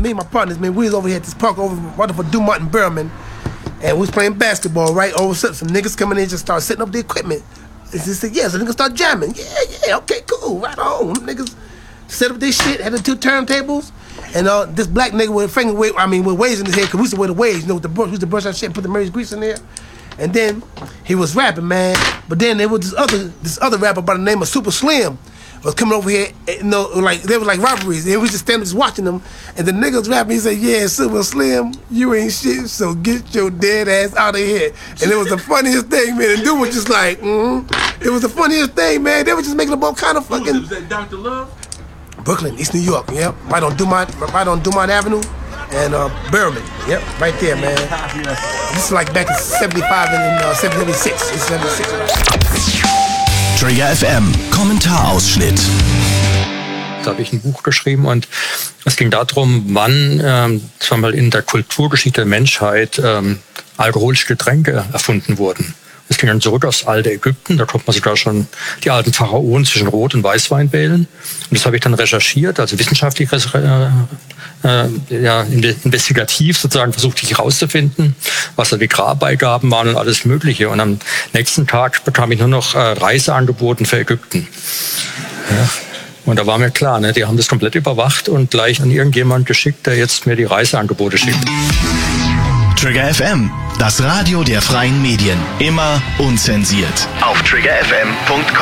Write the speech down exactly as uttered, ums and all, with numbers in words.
me and my partners, man, we was over here at this park over right for Dumont and Berman, and we was playing basketball, right? All of a sudden, some niggas coming in just start setting up the equipment. And they said, yeah, so niggas start jamming. Yeah, yeah, okay, cool, right on. Them niggas set up this shit, had the two turntables, and uh, this black nigga with a finger, wave, I mean, with waves in his head, because we used to wear the waves, you know, with the brush, we used to brush our shit and put the Mary's grease in there. And then he was rapping, man. But then there was this other this other rapper by the name of Super Slim was coming over here, you know, like they were like robberies. And we just standing just watching them. And the niggas rapping, he said, yeah, Super Slim, you ain't shit, so get your dead ass out of here. And it was the funniest thing, man. And dude was just like, mm-hmm. It was the funniest thing, man. They were just making up all kind of fucking. Was that Doctor Love? Brooklyn, East New York, yep. Right on Dumont, right on Dumont Avenue. And uh, Berman, yep, right there, man. This is like back in seventy-five and uh, seventy-six. seventy-six. Trigger F M, Kommentarausschnitt. Da habe ich ein Buch geschrieben und es ging darum, wann ähm, sagen wir mal, in der Kulturgeschichte der Menschheit ähm, alkoholische Getränke erfunden wurden. Es ging dann zurück aufs alte Ägypten, da konnte man sogar schon die alten Pharaonen zwischen Rot- und Weißwein wählen. Und das habe ich dann recherchiert, also wissenschaftlich äh, äh, ja, investigativ sozusagen versucht, ich herauszufinden, was da die Grabbeigaben waren und alles Mögliche. Und am nächsten Tag bekam ich nur noch äh, Reiseangeboten für Ägypten. Ja. Und da war mir klar, ne, die haben das komplett überwacht und gleich an irgendjemand geschickt, der jetzt mir die Reiseangebote schickt. Trigger F M, das Radio der freien Medien. Immer unzensiert. Auf trigger f m punkt com